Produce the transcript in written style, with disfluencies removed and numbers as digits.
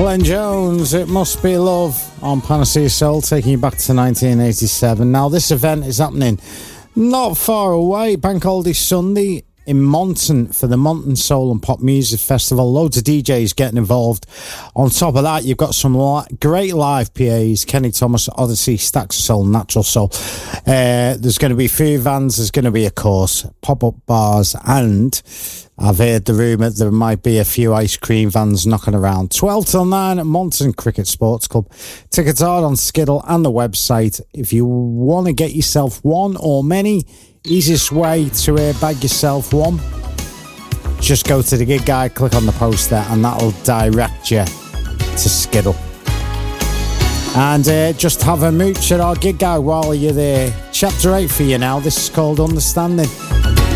Glenn Jones, It Must Be Love on Panacea Soul, taking you back to 1987. Now, this event is happening not far away, Bank Holiday Sunday in Monton for the Monton Soul and Pop Music Festival. Loads of DJs getting involved. On top of that, you've got some great live PAs, Kenny Thomas, Odyssey, Stacks of Soul, Natural Soul. There's going to be food vans, there's going to be, of course, pop-up bars, and I've heard the rumour there might be a few ice cream vans knocking around. 12 till 9 at Monton Cricket Sports Club. Tickets are on Skiddle and the website. If you want to get yourself one or many, easiest way to bag yourself one, just go to the gig guide, click on the post there, and that'll direct you to Skiddle. And just have a mooch at our gig guide while you're there. Chapter 8 for you now. This is called Understanding.